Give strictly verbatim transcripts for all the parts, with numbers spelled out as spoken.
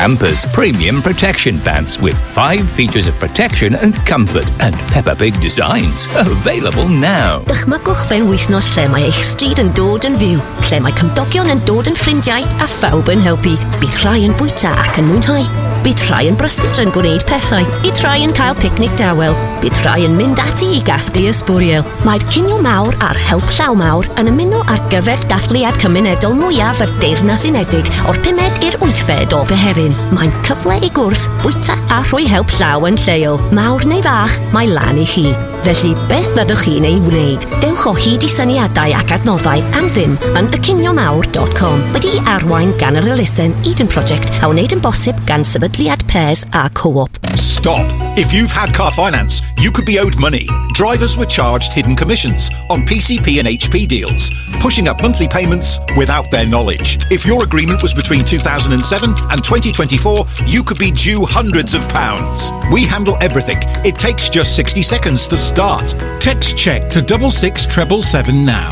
Pampers Premium Protection Pants with five features of protection and comfort and Peppa Pig designs. Available now. Dychmygwch ben wythnos lle mae eich stryd yn dod yn fyw, lle mae cymdogion yn dod yn ffrindiau a phawb yn helpu. Bydd rhai yn bwyta ac yn mwynhau. Bydd rhai yn brysur yn gwneud pethau. Bydd rhai yn cael picnic dawel. Bydd rhai yn mynd ati i gasglu ysbwriel. Mae'r cinio mawr a'r help llaw mawr yn ymuno ar gyfer dathliad cymunedol mwyaf yr Deyrnas Unedig o'r pumed i'r wythfed o Fehefin. Mae'n cyfle i gwrs, bwyta a rhoi help llaw yn lleol. Mawr neu fach, mae lan i chi. Felly, beth fyddwch chi'n ei wneud? Dewch o hyd i syniadau ac adnoddau am ddim yn y cinio mawr dot com. Wedi arwain gan yr elusen Eden Project a wneud yn bosib gan sefydliad Pairs a Co-op. Stop! If you've had car finance, you could be owed money. Drivers were charged hidden commissions on P C P and H P deals, pushing up monthly payments without their knowledge. If your agreement was between two thousand seven and twenty twenty-four, you could be due hundreds of pounds. We handle everything. It takes just sixty seconds to start. Text check to double six treble seven now.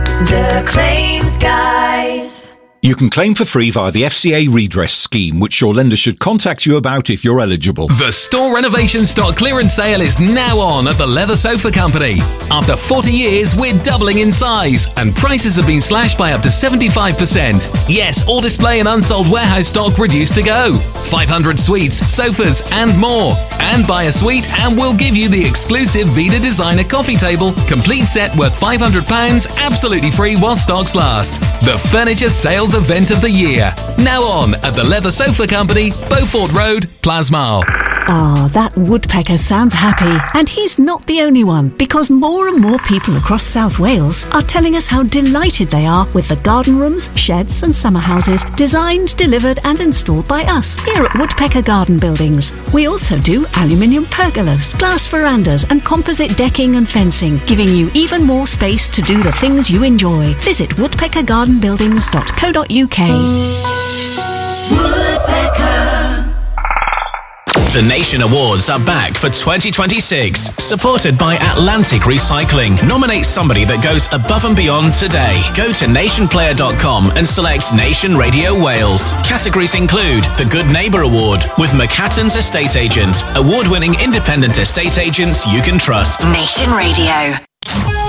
The Claims Guys. You can claim for free via the F C A redress scheme, which your lender should contact you about if you're eligible. The store renovation stock clearance sale is now on at the Leather Sofa Company. After forty years, we're doubling in size, and prices have been slashed by up to seventy-five percent. Yes, all display and unsold warehouse stock reduced to go. five hundred suites, sofas, and more. And buy a suite, and we'll give you the exclusive Vida Designer coffee table, complete set worth five hundred pounds, absolutely free while stocks last. The furniture sales event of the year. Now on at the Leather Sofa Company, Beaufort Road, Plasmar. Ah, that woodpecker sounds happy. And he's not the only one, because more and more people across South Wales are telling us how delighted they are with the garden rooms, sheds and summer houses designed, delivered and installed by us here at Woodpecker Garden Buildings. We also do aluminium pergolas, glass verandas and composite decking and fencing, giving you even more space to do the things you enjoy. Visit woodpecker garden buildings dot co dot uk. Woodpecker. The Nation Awards are back for twenty twenty-six, supported by Atlantic Recycling. Nominate somebody that goes above and beyond today. Go to nation player dot com and select Nation Radio Wales. Categories include the Good Neighbour Award with McHatton's Estate Agent, award-winning independent estate agents you can trust. Nation Radio.